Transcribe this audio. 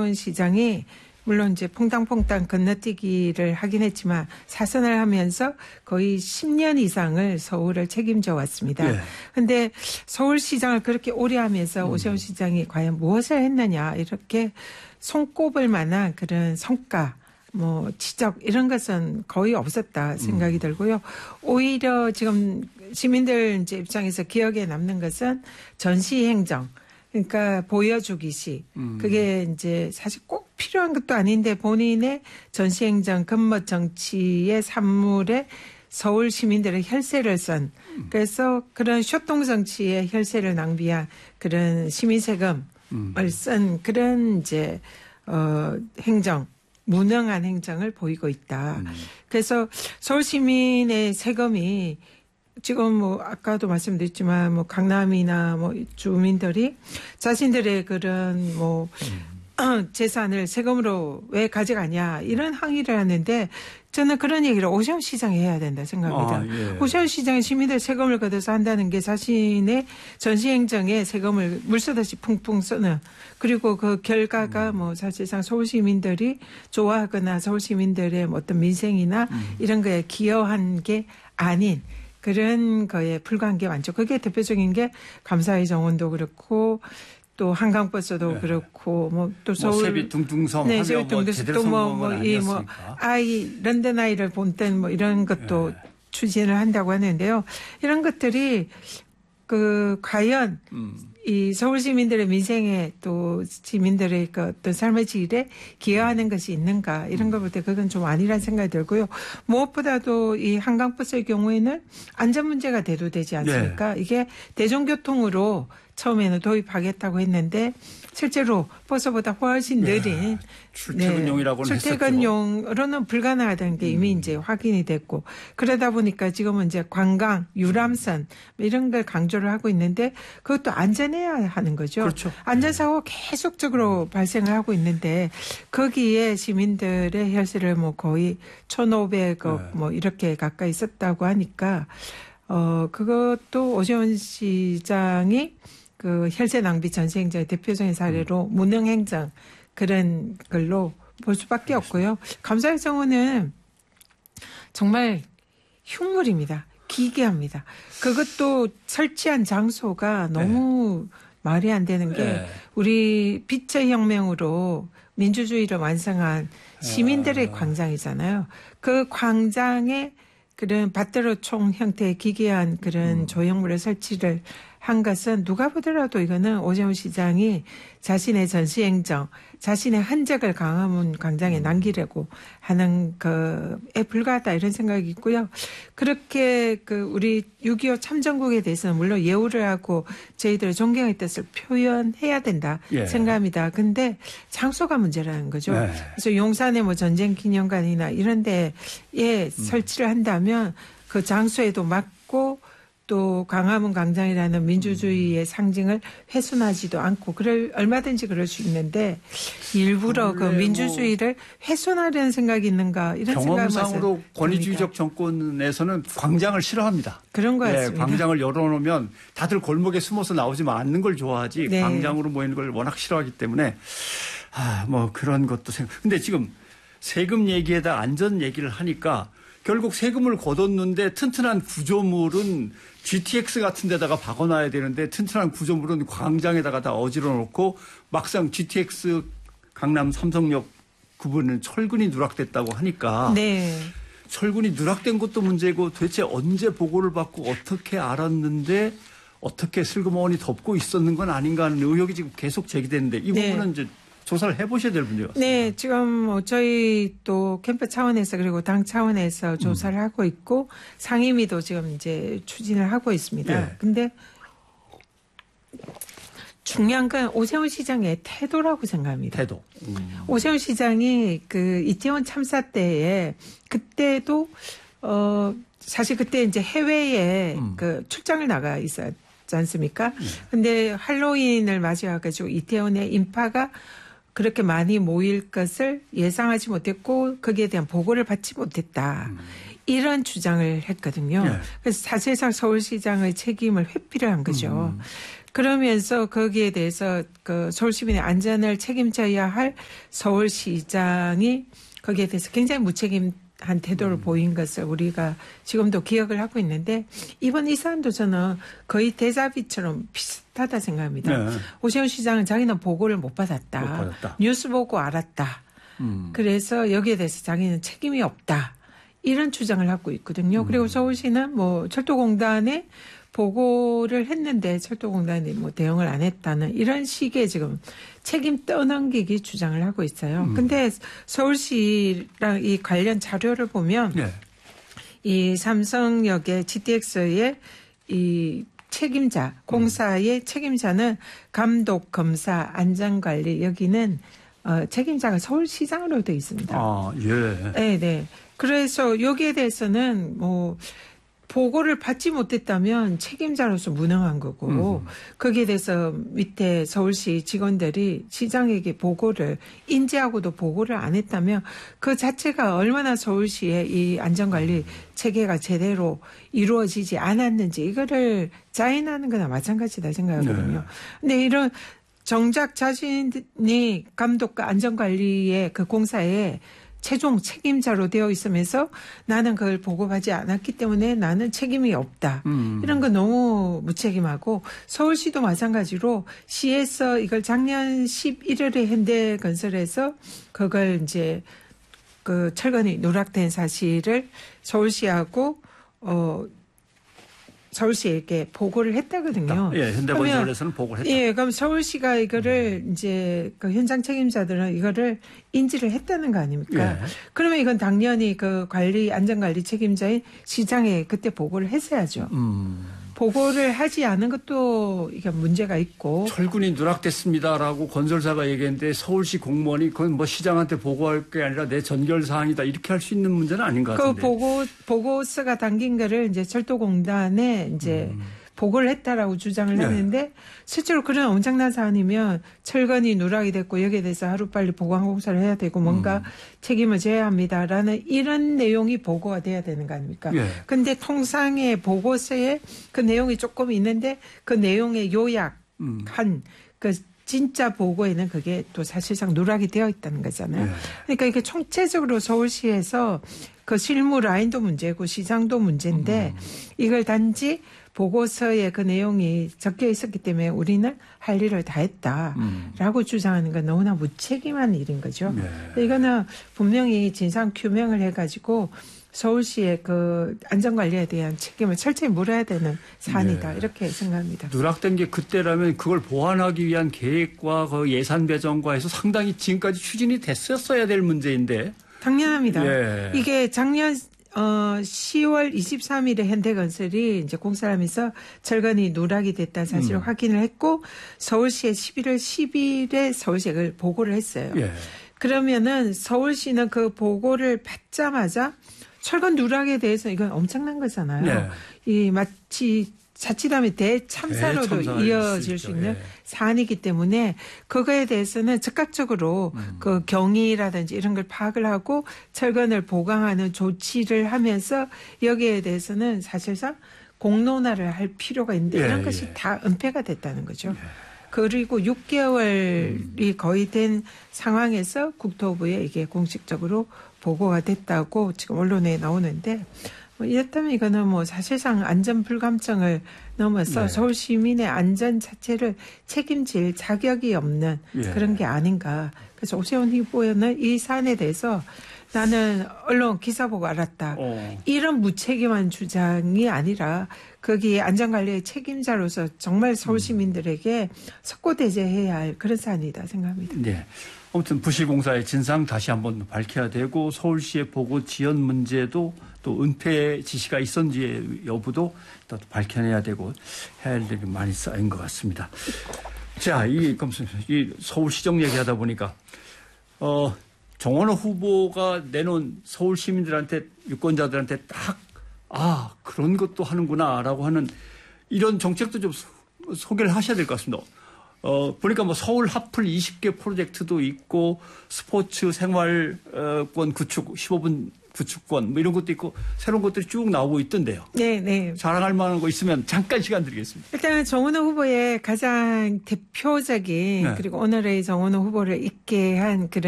오세훈 시장이 물론 이제 퐁당퐁당 건너뛰기를 하긴 했지만 사선을 하면서 거의 10년 이상을 서울을 책임져 왔습니다. 그런데 네. 서울시장을 그렇게 오래 하면서 오세훈 시장이 과연 무엇을 했느냐 이렇게 손꼽을 만한 그런 성과 뭐 지적 이런 것은 거의 없었다 생각이 들고요. 오히려 지금 시민들 이제 입장에서 기억에 남는 것은 전시행정. 그러니까 보여주기식. 그게 이제 사실 꼭 필요한 것도 아닌데 본인의 전시행정 근무 정치의 산물에 서울 시민들의 혈세를 쓴 그래서 그런 쇼통 정치의 혈세를 낭비한 그런 시민 세금을 쓴 그런 이제 행정. 무능한 행정을 보이고 있다. 그래서 서울 시민의 세금이 지금 뭐 아까도 말씀드렸지만 뭐 강남이나 뭐 주민들이 자신들의 그런 뭐 재산을 세금으로 왜 가져가냐 이런 항의를 하는데 저는 그런 얘기를 오세훈 시장이 해야 된다 생각합니다. 오세훈 시장이 시민들 세금을 걷어서 한다는 게 자신의 전시행정에 세금을 물쓰듯이 풍풍 쓰는 그리고 그 결과가 뭐 사실상 서울 시민들이 좋아하거나 서울 시민들의 어떤 민생이나 이런 거에 기여한 게 아닌 그런 거에 불과한 게 많죠. 그게 대표적인 게 감사의 정원도 그렇고 또 한강버스도 그렇고 뭐 또 서울 세비 둥둥섬 네, 하면 뭐 제대로 성공은 아니었으니까. 아이 런던 아이를 본뜬 뭐 이런 것도 추진을 한다고 하는데요. 이런 것들이 그 과연 이 서울 시민들의 민생에 또 시민들의 그 어떤 삶의 질에 기여하는 것이 있는가 이런 걸 볼 때 그건 좀 아니라는 생각이 들고요. 무엇보다도 이 한강버스의 경우에는 안전 문제가 대두되지 않습니까? 네. 이게 대중교통으로 처음에는 도입하겠다고 했는데 실제로 버스보다 훨씬 느린 출퇴근용이라고는 출퇴근용으로는 불가능하다는 게 이미 이제 확인이 됐고 그러다 보니까 지금은 이제 관광, 유람선 이런 걸 강조를 하고 있는데 그것도 안전해야 하는 거죠. 그렇죠. 안전사고 계속적으로 발생을 하고 있는데 거기에 시민들의 혈세를 뭐 거의 1,500억 뭐 이렇게 가까이 썼다고 하니까 그것도 오세훈 시장이 그 혈세 낭비 전시행정의 대표적인 사례로 무능행정 그런 걸로 볼 수밖에 없고요. 감사의 정원은 정말 흉물입니다. 기괴합니다. 그것도 설치한 장소가 너무 말이 안 되는 게 우리 빛의 혁명으로 민주주의를 완성한 시민들의 광장이잖아요. 그 광장에 그런 밭대로총 형태의 기괴한 그런 조형물을 설치를 한 것은 누가 보더라도 이거는 오세훈 시장이 자신의 전시행정, 자신의 흔적을 광화문 광장에 남기려고 하는 그에 불과하다 이런 생각이 있고요. 그렇게 그 우리 6.25 참전국에 대해서는 물론 예우를 하고 저희들의 존경의 뜻을 표현해야 된다 생각합니다. 근데 장소가 문제라는 거죠. 그래서 용산의 뭐 전쟁기념관이나 이런 데에 설치를 한다면 그 장소에도 맞고 또 광화문 광장이라는 민주주의의 상징을 훼손하지도 않고 얼마든지 그럴 수 있는데 일부러 그 민주주의를 훼손하려는 생각이 있는가 이런 생각을 경험상으로 권위주의적 정권에서는 광장을 싫어합니다. 그런 것 같습니다. 광장을 열어놓으면 다들 골목에 숨어서 나오지 않는 걸 좋아하지 광장으로 모이는 걸 워낙 싫어하기 때문에 뭐 그런 것도 근데 지금 세금 얘기에다 안전 얘기를 하니까 결국 세금을 걷었는데 튼튼한 구조물은 GTX 같은 데다가 박아놔야 되는데 튼튼한 구조물은 광장에다가 다 어지러 놓고 막상 GTX 강남 삼성역 부분은 철근이 누락됐다고 하니까 철근이 누락된 것도 문제고 도대체 언제 보고를 받고 어떻게 알았는데 어떻게 슬그머니 덮고 있었는 건 아닌가 하는 의혹이 지금 계속 제기되는데 이 부분은 이제 조사를 해보셔야 될 문제가 있습니다. 네, 지금 뭐 저희 또 캠프 차원에서 그리고 당 차원에서 조사를 하고 있고 상임위도 지금 이제 추진을 하고 있습니다. 근데 중요한 건 오세훈 시장의 태도라고 생각합니다. 태도. 오세훈 시장이 그 이태원 참사 때에 그때도 사실 그때 이제 해외에 그 출장을 나가 있었지 않습니까? 근데 할로윈을 맞이해가지고 이태원의 인파가 그렇게 많이 모일 것을 예상하지 못했고 거기에 대한 보고를 받지 못했다. 이런 주장을 했거든요. 그래서 사실상 서울시장의 책임을 회피를 한 거죠. 그러면서 거기에 대해서 그 서울 시민의 안전을 책임져야 할 서울시장이 거기에 대해서 굉장히 무책임한 태도를 보인 것을 우리가 지금도 기억을 하고 있는데 이번 이 사안도 저는 거의 데자비처럼 비슷하다 생각합니다. 네. 오세훈 시장은 자기는 보고를 못 받았다. 뉴스 보고 알았다. 그래서 여기에 대해서 자기는 책임이 없다. 이런 주장을 하고 있거든요. 그리고 서울시는 뭐 철도공단에 보고를 했는데 철도공단이 뭐 대응을 안 했다는 이런 식의 지금 책임 떠넘기기 주장을 하고 있어요. 근데 서울시랑 이 관련 자료를 보면 네. 이 삼성역의 GTX의 이 책임자, 공사의 책임자는 감독, 검사, 안전관리 여기는 책임자가 서울시장으로 되어 있습니다. 아, 예. 네, 네. 그래서 여기에 대해서는 뭐 보고를 받지 못했다면 책임자로서 무능한 거고 거기에 대해서 밑에 서울시 직원들이 시장에게 보고를 인지하고도 보고를 안 했다면 그 자체가 얼마나 서울시의 이 안전관리 체계가 제대로 이루어지지 않았는지 이거를 자인하는 거나 마찬가지다 생각하거든요. 네. 근데 이런 정작 자신이 감독과 안전관리의 그 공사에 최종 책임자로 되어 있으면서 나는 그걸 보고받지 않았기 때문에 나는 책임이 없다. 이런 건 너무 무책임하고 서울시도 마찬가지로 시에서 이걸 작년 11월에 현대건설에서 그걸 이제 그 철근이 누락된 사실을 서울시하고 서울시에게 보고를 했다거든요. 예, 현대건설에서는 보고를 했다. 예, 그럼 서울시가 이거를 이제 그 현장 책임자들은 이거를 인지를 했다는 거 아닙니까? 예. 그러면 이건 당연히 그 안전관리 책임자인 시장에 그때 보고를 했어야죠. 보고를 하지 않은 것도 이게 문제가 있고. 철근이 누락됐습니다라고 건설사가 얘기했는데 서울시 공무원이 그건 뭐 시장한테 보고할 게 아니라 내 전결 사항이다 이렇게 할 수 있는 문제는 아닌 것 같은데. 그 보고서가 담긴 거를 이제 철도공단에 이제 보고를 했다라고 주장을 네. 했는데 실제로 그런 엄청난 사안이면 철근이 누락이 됐고 여기에 대해서 하루빨리 보강 공사를 해야 되고 뭔가 책임을 져야 합니다라는 이런 내용이 보고가 돼야 되는 거 아닙니까? 그런데 통상의 보고서에 그 내용이 조금 있는데 그 내용의 요약한 그 진짜 보고에는 그게 또 사실상 누락이 되어 있다는 거잖아요. 그러니까 이게 총체적으로 서울시에서 그 실무 라인도 문제고 시장도 문제인데 이걸 단지 보고서에 그 내용이 적혀 있었기 때문에 우리는 할 일을 다 했다라고 주장하는 건 너무나 무책임한 일인 거죠. 이거는 분명히 진상 규명을 해가지고 서울시의 그 안전관리에 대한 책임을 철저히 물어야 되는 사안이다. 이렇게 생각합니다. 누락된 게 그때라면 그걸 보완하기 위한 계획과 그 예산 배정과 해서 상당히 지금까지 추진이 됐었어야 될 문제인데. 당연합니다. 이게 작년 10월 23일에 현대건설이 이제 공사를 하면서 철근이 누락이 됐다는 사실을 확인을 했고 서울시에 11월 10일에 서울시에 그걸 보고를 했어요. 그러면은 서울시는 그 보고를 받자마자 철근 누락에 대해서 이건 엄청난 거잖아요. 이 마치 자칫하면 대참사로도 이어질 수 있는 사안이기 때문에 그거에 대해서는 즉각적으로 그 경위라든지 이런 걸 파악을 하고 철근을 보강하는 조치를 하면서 여기에 대해서는 사실상 공론화를 할 필요가 있는데 이런 것이 다 은폐가 됐다는 거죠. 그리고 6개월이 거의 된 상황에서 국토부에 이게 공식적으로 보고가 됐다고 지금 언론에 나오는데 이렇다면 이거는 뭐 사실상 안전 불감증을 넘어서 서울 시민의 안전 자체를 책임질 자격이 없는 그런 게 아닌가. 그래서 오세훈 후보는 이 사안에 대해서 나는 언론 기사 보고 알았다. 이런 무책임한 주장이 아니라 거기 안전관리의 책임자로서 정말 서울 시민들에게 석고대죄해야 할 그런 사안이다 생각합니다. 네. 아무튼 부실공사의 진상 다시 한번 밝혀야 되고 서울시의 보고 지연 문제도 또 은폐 지시가 있었는지 여부도 또 밝혀내야 되고 해야 할 일이 많이 쌓인 것 같습니다. 자, 이 서울시정 얘기하다 보니까 정원호 후보가 내놓은 서울 시민들한테 유권자들한테 딱 그런 것도 하는구나라고 하는 이런 정책도 좀 소개를 하셔야 될 것 같습니다. 보니까 뭐 서울 핫플 20개 프로젝트도 있고 스포츠 생활권 구축 15분 구축권 뭐 이런 것도 있고 새로운 것들이 쭉 나오고 있던데요. 네. 자랑할 만한 거 있으면 잠깐 시간 드리겠습니다. 일단 정은호 후보의 가장 대표적인 그리고 오늘의 정은호 후보를 있게 한 그런